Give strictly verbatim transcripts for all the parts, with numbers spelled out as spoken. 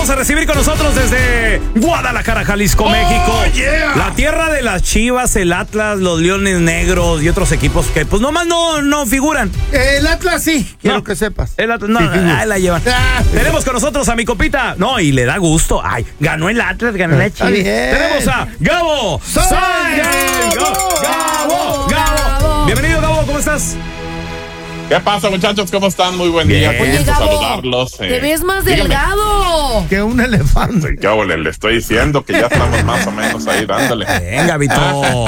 vamos a recibir con nosotros desde Guadalajara, Jalisco, oh, México. Yeah. La tierra de las Chivas, el Atlas, los Leones Negros y otros equipos que pues nomás no, no figuran. El Atlas sí, quiero no, que sepas. El Atlas, no, sí, ahí la llevan. Ah, Tenemos con nosotros a mi copita. No, y le da gusto. Ay, ganó el Atlas, ganó la Chivas. Tenemos a Gabo Sáenz. Gabo, Gabo, Gabo. Bienvenido, Gabo, ¿cómo estás? ¿Qué pasa, muchachos? ¿Cómo están? Muy buen día. Oye, Gusto Gabo, saludarlos. Eh, te ves más dígame. delgado que un elefante. ¿Qué hago? Le, le estoy diciendo que ya estamos más o menos ahí dándole. Venga, Vito.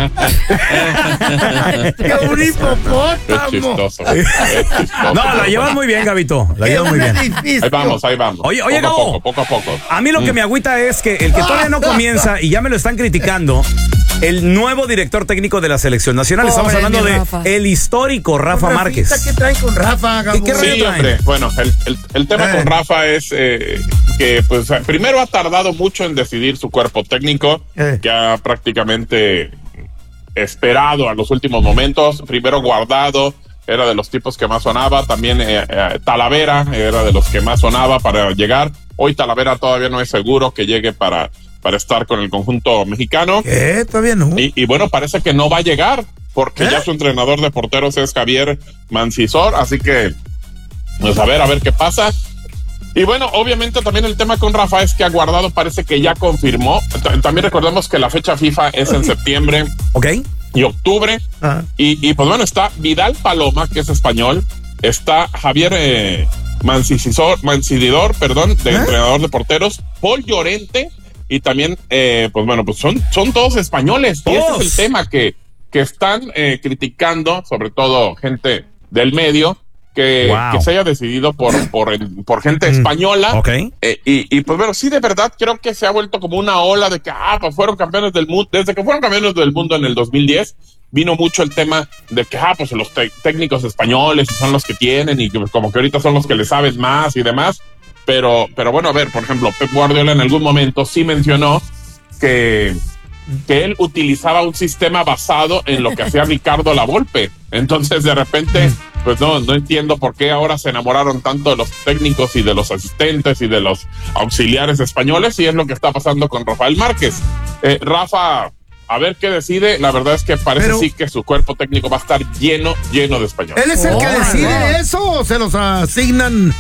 ¡Qué un hipopótamo! Qué chistoso. Qué chistoso. No, la llevas muy bien, Gabito. La llevas muy bien. Ahí vamos, ahí vamos. Oye, oye, poco Gabo. a poco, poco a poco. A mí lo que Mm. me agüita es que el que todavía no comienza y ya me lo están criticando, el nuevo director técnico de la selección nacional. Pobre Estamos hablando de Rafa. el histórico Rafa Márquez. ¿Qué trae con Rafa, Gabo? ¿Qué, qué Sí, hombre. Bueno, el, el, el tema Eh. con Rafa es eh, que, pues, primero ha tardado mucho en decidir su cuerpo técnico, Eh. que ha prácticamente esperado a los últimos momentos. Primero Guardado era de los tipos que más sonaba, también eh, eh, Talavera era de los que más sonaba para llegar. Hoy Talavera todavía no es seguro que llegue para, para estar con el conjunto mexicano. ¿Qué? ¿Todavía no? Y, y bueno, parece que no va a llegar, porque ¿Eh? ya su entrenador de porteros es Javier Mancisor, así que, pues a ver, a ver qué pasa. Y bueno, obviamente también el tema con Rafa es que a Guardado parece que ya confirmó. T- También recordemos que la fecha FIFA es en septiembre ¿Ok? y octubre. Ah. Y, y pues bueno, está Vidal Paloma, que es español, está Javier eh, Mancisor, Mancididor, perdón, de ¿Eh? entrenador de porteros, Paul Llorente, y también, eh, pues bueno, pues son, son todos españoles. Y ese Todos. es el tema que, que están eh, criticando, sobre todo gente del medio, que, Wow. que se haya decidido por, por, el- por gente española. Ok. Eh, y, y pues bueno, sí, de verdad creo que se ha vuelto como una ola de que, ah, pues fueron campeones del mundo. Desde que fueron campeones del mundo en el dos mil diez, vino mucho el tema de que, ah, pues los te- técnicos españoles son los que tienen y que, pues, como que ahorita son los que le saben más y demás. Pero, pero bueno, a ver, por ejemplo, Pep Guardiola en algún momento sí mencionó que, que él utilizaba un sistema basado en lo que hacía Ricardo Lavolpe. Entonces, de repente, pues no, no entiendo por qué ahora se enamoraron tanto de los técnicos y de los asistentes y de los auxiliares españoles, y es lo que está pasando con Rafael Márquez. Eh, Rafa, a ver qué decide. La verdad es que parece Pero- sí que su cuerpo técnico va a estar lleno, lleno de españoles. ¿Él es el Oh, que my decide God. eso o se los asignan?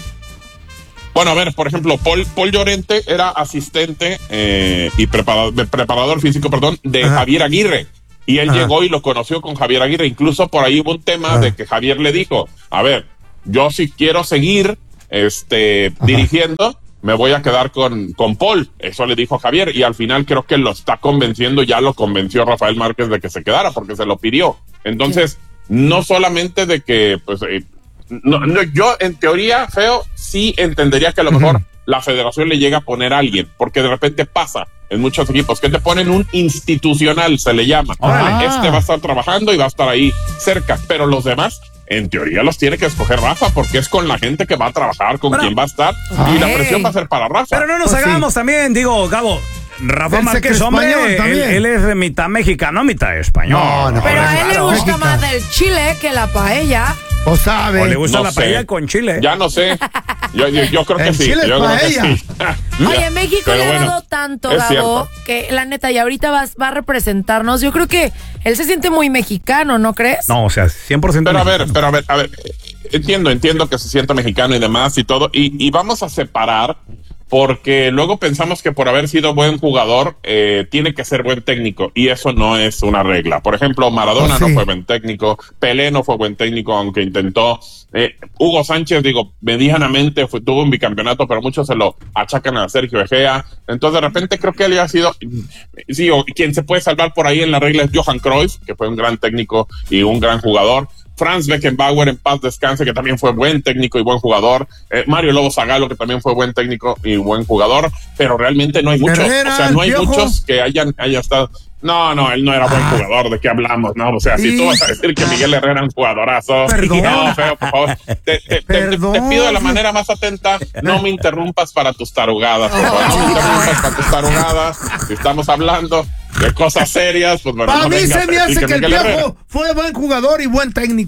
Bueno, a ver, por ejemplo, Paul, Paul Llorente era asistente eh, y preparador, preparador físico, perdón, de Ajá. Javier Aguirre. Y él Ajá. llegó y lo conoció con Javier Aguirre. Incluso por ahí hubo un tema Ajá. de que Javier le dijo, a ver, yo si quiero seguir este, dirigiendo, me voy a quedar con, con Paul. Eso le dijo a Javier. Y al final creo que lo está convenciendo, ya lo convenció Rafael Márquez de que se quedara porque se lo pidió. Entonces, no solamente de que, pues, eh, no, no, yo en teoría, Feo, sí entendería que a lo mejor la federación le llega a poner a alguien, porque de repente pasa en muchos equipos que te ponen un institucional, se le llama. Ah. Este va a estar trabajando y va a estar ahí cerca, pero los demás, en teoría, los tiene que escoger Rafa, porque es con la gente que va a trabajar, con Bueno. quien va a estar, y la presión va a ser para Rafa. Pero no nos Pues sí. hagamos también, digo, Gabo. Rafa Él se Márquez, cree hombre, español él, también. él es de mitad mexicano, mitad español. No, no. Pero a él le Claro. gusta México. más el chile que la paella. ¿O sabe? O le gusta No la sé. paella con chile. Ya no sé. Yo, yo, yo creo que El sí. chile es Yo creo que paella. sí. Oye, Ya, México pero le ha bueno, dado tanto, es Gabo, cierto. que la neta, y ahorita va, va a representarnos. Yo creo que él se siente muy mexicano, ¿no crees? No, o sea, cien por ciento Pero a ver, mexicano. pero a ver, a ver, eh, entiendo, entiendo que se sienta mexicano y demás y todo, y, y vamos a separar, porque luego pensamos que por haber sido buen jugador, eh, tiene que ser buen técnico, y eso no es una regla. Por ejemplo, Maradona Oh, sí. no fue buen técnico, Pelé no fue buen técnico, aunque intentó, eh, Hugo Sánchez, digo, medianamente fue, tuvo un bicampeonato, pero muchos se lo achacan a Sergio Egea. Entonces, de repente, creo que él ha sido, sí, o quien se puede salvar por ahí en la regla es Johan Cruyff, que fue un gran técnico y un gran jugador. Franz Beckenbauer, en paz descanse, que también fue buen técnico y buen jugador. Eh, Mario Lobo Zagallo, que también fue buen técnico y buen jugador. Pero realmente no hay muchos. Herrera, o sea, no hay el Piojo. muchos que hayan, haya estado. No, no, él no era buen jugador. ¿De qué hablamos? No, o sea, si Sí. tú vas a decir que Miguel Herrera era un jugadorazo. Perdón. No, Feo, por favor. Te, te- te- Perdón. te pido de la manera más atenta, no me interrumpas para tus tarugadas. Por favor. No me interrumpas para tus tarugadas. Si estamos hablando de cosas serias, pues bueno, Para no mí vengas se a me decir hace que el Miguel Herrera- Piojo fue buen jugador y buen técnico.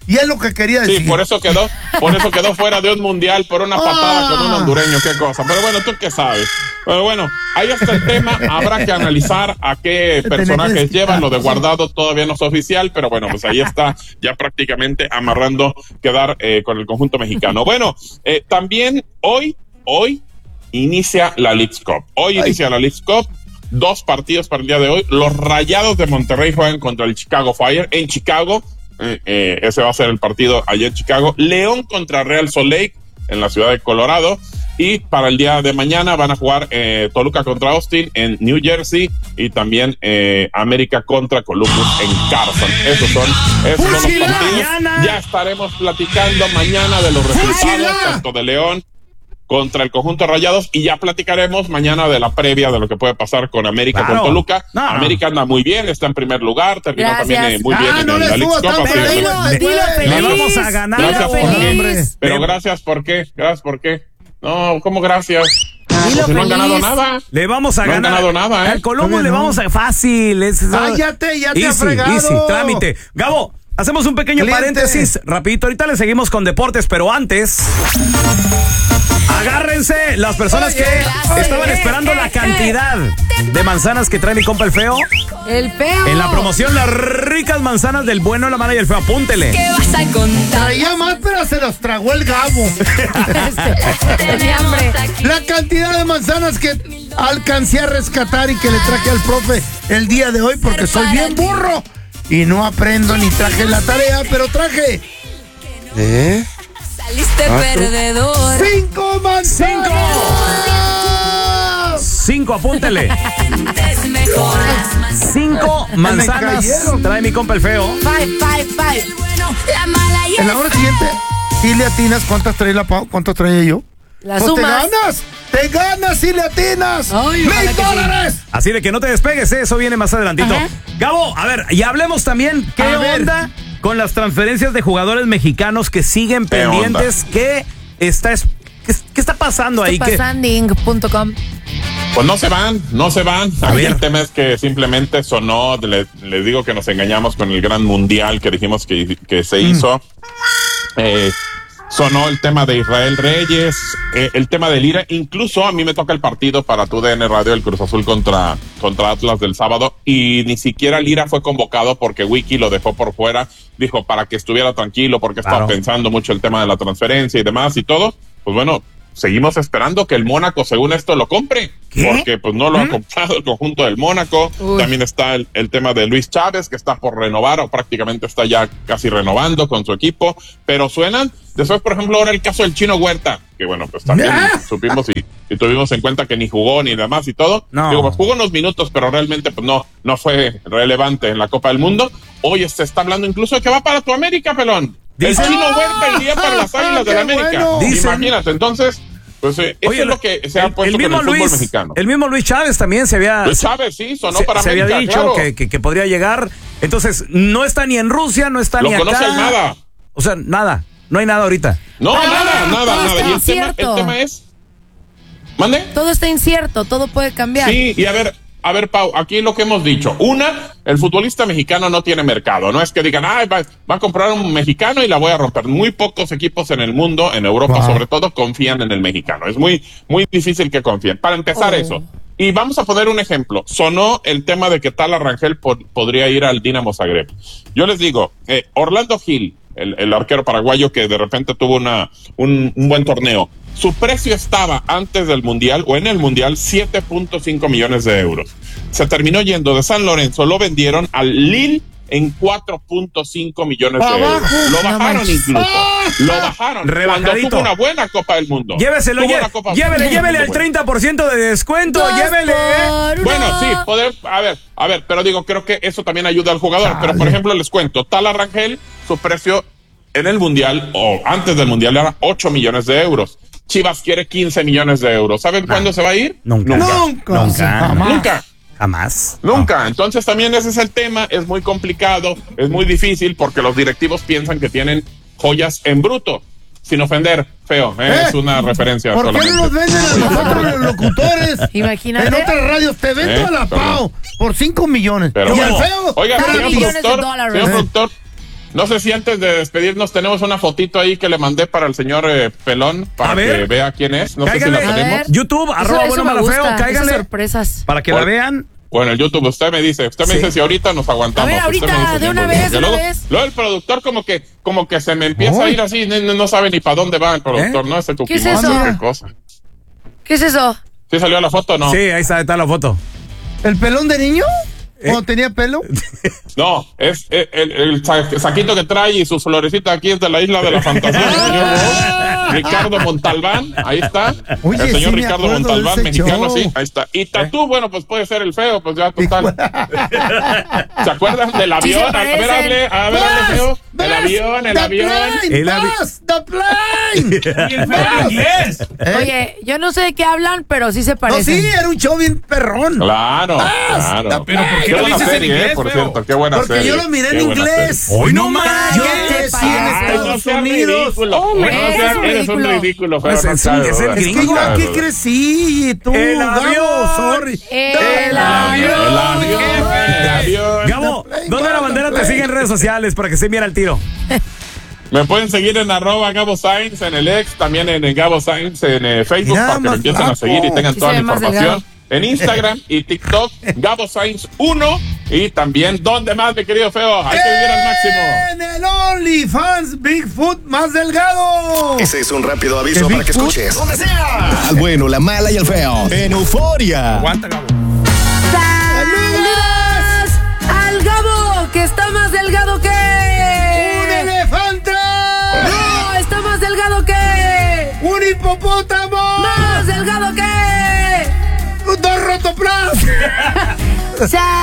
Y es lo que quería decir. Sí, por eso quedó, por eso quedó fuera de un mundial por una patada ah. con un hondureño, qué cosa. Pero bueno, tú qué sabes. Pero bueno, ahí está el tema. Habrá que analizar a qué personajes llevan. Lo de Guardado todavía no es oficial, pero bueno, pues ahí está ya prácticamente amarrando quedar eh, con el conjunto mexicano. Bueno, eh, también hoy, hoy inicia la Leagues Cup. Hoy Ay. inicia la Leagues Cup. Dos partidos para el día de hoy. Los Rayados de Monterrey juegan contra el Chicago Fire en Chicago. Eh, eh, ese va a ser el partido allá en Chicago. León contra Real Salt Lake en la ciudad de Colorado. Y para el día de mañana van a jugar eh, Toluca contra Austin en New Jersey y también eh, América contra Columbus en Carson. Esos son, esos son los partidos. Mañana. Ya estaremos platicando mañana de los resultados, tanto de León contra el conjunto Rayados, y ya platicaremos mañana de la previa de lo que puede pasar con América claro. con Toluca. No. América anda muy bien, está en primer lugar, terminó Gracias. también eh, muy bien ah, en no la Leagues Cup. Pero dilo, dilo feliz. Le vamos a ganar. Gracias por, hombre. Pero gracias, ¿por qué? Gracias, ¿por qué? No, ¿cómo gracias? Dilo pues no han ganado nada. Le vamos a no ganar. No han ganado nada, ¿eh? Al Colombo le vamos a... Fácil. Es, ah, ya te, ya te easy, ha fregado. Easy, trámite. Gabo, hacemos un pequeño Cliente. paréntesis rapidito. Ahorita le seguimos con deportes, pero antes... Agárrense las personas oye, que oye, estaban esperando eh, la cantidad eh, de manzanas que trae mi compa el feo. El feo. En la promoción, las ricas manzanas del bueno, la mala y el feo. Apúntele. ¿Qué vas a contar? Traía más, pero se los tragó el Gabo. Tenía hambre. La cantidad de manzanas que alcancé a rescatar y que le traje al profe el día de hoy, porque soy bien burro y no aprendo ni traje la tarea, pero traje. ¿Eh? Saliste ¿Ah, perdedor. ¡Cinco manzanas! ¡Cinco! ¡Cinco, apúntele! ¡Cinco manzanas! Trae mi compa el feo. Five, five, five. En la hora siguiente, si le atinas, ¿cuántas trae la Pau? ¿Cuántas traía yo? Las pues sumas. ¡Te ganas! ¡Te ganas si le atinas! Ay, ¡Mil dólares! Sí. Así de que no te despegues, ¿eh? Eso viene más adelantito. Ajá. Gabo, a ver, y hablemos también, ¿qué a onda? Ver. Con las transferencias de jugadores mexicanos que siguen pendientes, ¿qué está, qué, qué está pasando ahí? Pasanding punto com. Pues no se van, no se van. A Aquí el tema es que simplemente sonó, les le digo que nos engañamos con el gran mundial que dijimos que, que se hizo. Mm. Eh, sonó el tema de Israel Reyes, eh, el tema de Lira. Incluso a mí me toca el partido para tu D N Radio, el Cruz Azul contra, contra Atlas del sábado, y ni siquiera Lira fue convocado porque Wiki lo dejó por fuera. Dijo para que estuviera tranquilo porque claro. estaba pensando mucho el tema de la transferencia y demás y todo. Pues bueno, seguimos esperando que el Mónaco, según esto, lo compre. ¿Qué? Porque pues no lo ¿Mm? ha comprado el conjunto del Mónaco. Uy. También está el, el tema de Luis Chávez, que está por renovar o prácticamente está ya casi renovando con su equipo. Pero suenan. Después, por ejemplo, ahora el caso del Chino Huerta, que bueno, pues también ¡Ah! supimos y, y tuvimos en cuenta que ni jugó ni demás y todo. No. Digo, pues jugó unos minutos, pero realmente pues no, no fue relevante en la Copa del Mundo. Hoy se está hablando incluso de que va para tu América, pelón. ¿Dicen? El Chino Huerta iría para las Águilas de la América. Bueno. Imagínate, entonces... Pues eh, eso Oye, es lo que se ha puesto con el fútbol Luis, mexicano. El mismo Luis Chávez también se había... Luis Chávez, sí, sonó se, para se América, había dicho claro. que, que, que podría llegar. Entonces, no está ni en Rusia, no está lo ni acá. Lo conoce nada. O sea, nada. No hay nada ahorita. No, ah, nada, nada, todo nada. Y el tema, el tema es... ¿Mande? Todo está incierto, todo puede cambiar. Sí, y a ver... A ver, Pau, aquí lo que hemos dicho. Una, el futbolista mexicano no tiene mercado. No es que digan, ah, va, va a comprar un mexicano y la voy a romper. Muy pocos equipos en el mundo, en Europa wow. sobre todo, confían en el mexicano. Es muy, muy difícil que confíen. Para empezar oh. eso. Y vamos a poner un ejemplo. Sonó el tema de que Tala Rangel po- podría ir al Dinamo Zagreb. Yo les digo, eh, Orlando Gil, el, el arquero paraguayo que de repente tuvo una, un, un buen torneo. Su precio estaba antes del Mundial o en el Mundial siete punto cinco millones de euros. Se terminó yendo de San Lorenzo, lo vendieron al Lille en cuatro punto cinco millones de euros. Lo bajaron no incluso. ¡Ah! Lo bajaron. Cuando tuvo una buena Copa del Mundo. Lléveselo, lle- Copa llévele, llévele el treinta por ciento de descuento, Dos llévele. Por bueno, sí, poder, a ver, a ver, pero digo, creo que eso también ayuda al jugador. Dale. Pero por ejemplo, les cuento, Tala Rangel, su precio en el Mundial o antes del Mundial era ocho millones de euros. Chivas quiere quince millones de euros. ¿Saben nah. cuándo se va a ir? Nunca. Nunca. Nunca. Nunca. Jamás. Nunca. Jamás. Nunca. No. Entonces también ese es el tema. Es muy complicado, es muy difícil porque los directivos piensan que tienen joyas en bruto. Sin ofender, feo. ¿eh? ¿Eh? Es una referencia ¿Por solamente. qué no nos venden a nosotros los locutores? Imagínate. En otras radios te vendo ¿Eh? a la Pau por cinco millones. Pero y bueno. el feo. Oiga, señor productor, señor productor. No sé si antes de despedirnos tenemos una fotito ahí que le mandé para el señor eh, Pelón, para A que ver. vea quién es. No Cáigale. sé si la A tenemos. ver. YouTube, Eso- arroba eso bueno me malo feo, gusta, esas cáiganle. sorpresas. Para que la Bueno. vean. Bueno, el YouTube, usted me dice, usted me Sí. dice si ahorita nos aguantamos. A ver, usted ahorita, me dice de si una nos- vez, porque de una luego, vez. luego el productor como que, como que se me empieza Uy. a ir así, no, no sabe ni para dónde va el productor, ¿Eh? ¿no? Ese ¿Qué es cupimón, eso? qué cosa. ¿Qué es eso? ¿Sí salió la foto o no? Sí, ahí está, está la foto. ¿El pelón de niño? ¿Eh? ¿Cuando tenía pelo? No, es eh, el, el sa- saquito que trae y sus florecitas aquí es de la isla de la fantasía del señor Ross, Ricardo Montalbán, ahí está. Oye, el señor sí me Ricardo acuerdo de Montalbán, ese mexicano, show. sí, ahí está. Y Tatú, bueno, pues puede ser el feo, pues ya total. ¿Se acuerdan del Sí se avión? A ver, parecen. hable, a ver, hable feo. El avión, el the avión. Plane, El avi- Buzz, the plane. inglés. ¿Eh? Oye, yo no sé de qué hablan, pero sí se No, parecen. sí, era un show bien perrón. Claro, claro. Pero ¿por qué qué lo buena dices en serie, inglés, eh, por feo? cierto, qué buena Porque serie. yo lo miré en qué buena inglés. serie. Hoy no más. Yo ¿Qué crecí en pasa? Ay, no Estados seas Unidos. ridículo. Hombre, No eres seas- un eres un ridículo. ridículo, feo. Pues no es un- sabes, es el ¿verdad? Es que gringo. yo aquí crecí y tú, El Gabo, avión. sorry. El El avión, el avión, el avión. Gabo, ¿dónde la bandera te sigue en redes sociales para que se mira el tiro? Me pueden seguir en arroba Gabo Sainz en el ex, también en, en Gabo Sainz en eh, Facebook Mira, para que me más empiecen a guapo. seguir y tengan Sí toda se la ve más información. delgado. En Instagram y TikTok, Gabo Sainz uno. Y también, ¿dónde más, mi querido feo? Hay que vivir al máximo. En el OnlyFans Bigfoot más delgado. Ese es un rápido aviso ¿El para que Bigfoot? escuches. Donde sea. Al bueno, la mala y el feo. En Euforia. Aguanta, Gabo. ¡Saludos al Gabo, que está más delgado que... ¡Un elefante! ¡No! ¡Está más delgado que... ¡Un hipopótamo! ¡Más delgado que... ¡Dos rotoplas! ¡Sa-